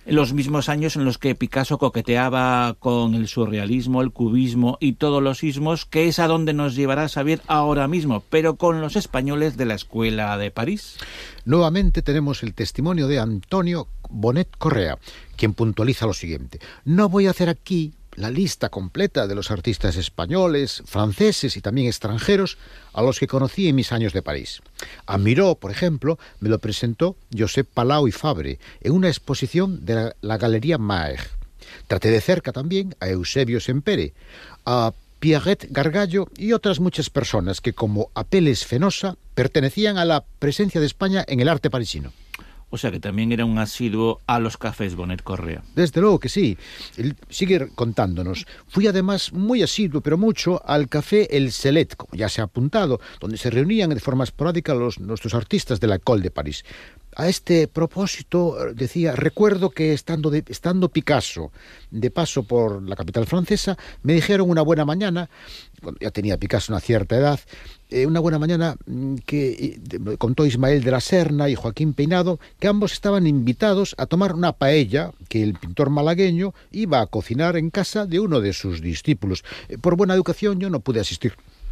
los mismos años en los que Picasso coqueteaba con el surrealismo, el cubismo y todos los ismos, que es a donde nos llevará Xavier ahora mismo, pero con los españoles de la Escuela de París. Nuevamente tenemos el testimonio de Antonio Bonet Correa, quien puntualiza lo siguiente: no voy a hacer aquí la lista completa de los artistas españoles, franceses y también extranjeros a los que conocí en mis años de París. A Miró, por ejemplo, me lo presentó Josep Palau y Fabre en una exposición de la Galería Maer. Traté de cerca también a Eusebio Sempere, a Pierret Gargallo y otras muchas personas que, como Apeles Fenosa, pertenecían a la presencia de España en el arte parisino. O sea que también era un asiduo a los cafés Bonet Correa. Desde luego que sí. Él sigue contándonos. Fui además muy asiduo, pero mucho, al café El Selet, como ya se ha apuntado, donde se reunían de forma esporádica nuestros artistas de la École de París. A este propósito, decía, recuerdo que estando Picasso de paso por la capital francesa, me dijeron una buena mañana, cuando ya tenía Picasso una cierta edad, una buena mañana que contó Ismael de la Serna y Joaquín Peinado, que ambos estaban invitados a tomar una paella que el pintor malagueño iba a cocinar en casa de uno de sus discípulos. Por buena educación yo no pude asistir.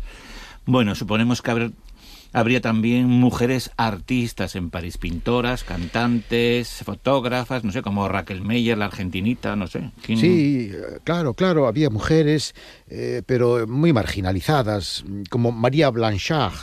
Bueno, suponemos que habría también mujeres artistas en París, pintoras, cantantes, fotógrafas, no sé, como Raquel Meyer, la argentinita, no sé. ¿Quién? Sí, claro, había mujeres, pero muy marginalizadas, como María Blanchard.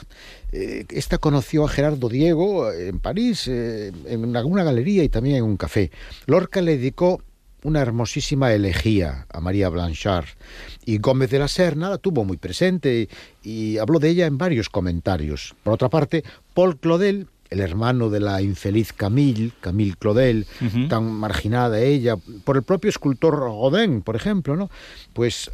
Esta conoció a Gerardo Diego en París, en alguna galería y también en un café. Lorca le dedicó una hermosísima elegía a María Blanchard, y Gómez de la Serna la tuvo muy presente y habló de ella en varios comentarios. Por otra parte, Paul Claudel, el hermano de la infeliz Camille Claudel, tan marginada ella por el propio escultor Rodin, por ejemplo, ¿no? Pues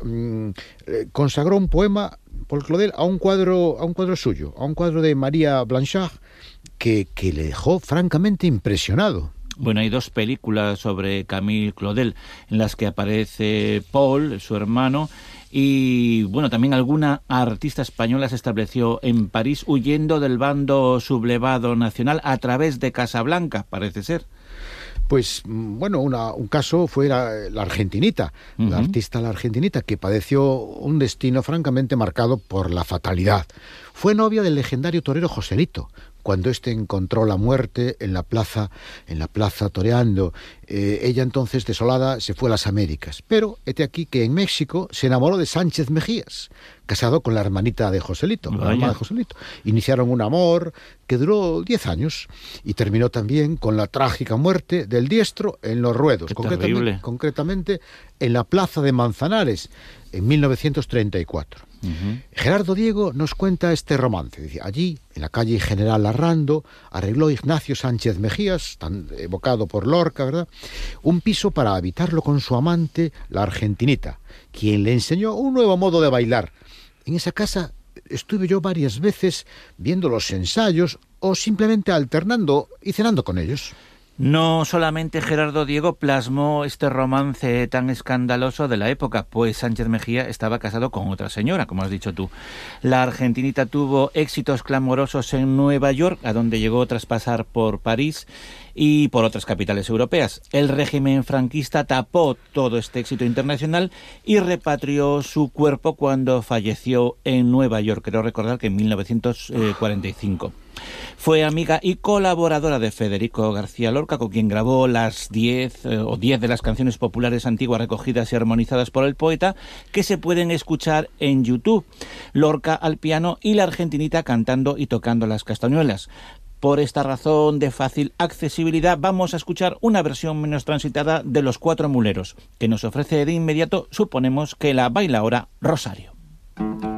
consagró un poema, Paul Claudel, a un cuadro suyo, a un cuadro de María Blanchard que le dejó francamente impresionado. Bueno, hay dos películas sobre Camille Claudel en las que aparece Paul, su hermano, y bueno, también alguna artista española se estableció en París huyendo del bando sublevado nacional a través de Casablanca, parece ser. Pues bueno, un caso fue la argentinita, la artista la argentinita, que padeció un destino francamente marcado por la fatalidad. Fue novia del legendario torero Joselito, cuando éste encontró la muerte en la plaza toreando. Ella entonces, desolada, se fue a las Américas. Pero hete aquí que en México se enamoró de Sánchez Mejías, casado con la hermanita de Joselito, la hermana de Joselito. Iniciaron un amor que duró 10 años y terminó también con la trágica muerte del diestro en Los Ruedos, concretamente en la plaza de Manzanares, en 1934. Gerardo Diego nos cuenta este romance. Dice, allí, en la calle General Arrando, arregló Ignacio Sánchez Mejías, tan evocado por Lorca, ¿verdad?, un piso para habitarlo con su amante, la argentinita, quien le enseñó un nuevo modo de bailar. En esa casa estuve yo varias veces viendo los ensayos o simplemente alternando y cenando con ellos. No solamente Gerardo Diego plasmó este romance tan escandaloso de la época, pues Sánchez Mejía estaba casado con otra señora, como has dicho tú. La argentinita tuvo éxitos clamorosos en Nueva York, a donde llegó tras pasar por París y por otras capitales europeas. El régimen franquista tapó todo este éxito internacional y repatrió su cuerpo cuando falleció en Nueva York. Quiero recordar que en 1945. Fue amiga y colaboradora de Federico García Lorca, con quien grabó las 10 de las canciones populares antiguas recogidas y armonizadas por el poeta, que se pueden escuchar en YouTube. Lorca al piano y la argentinita cantando y tocando las castañuelas. Por esta razón de fácil accesibilidad, vamos a escuchar una versión menos transitada de Los Cuatro Muleros, que nos ofrece de inmediato, suponemos que la bailaora Rosario.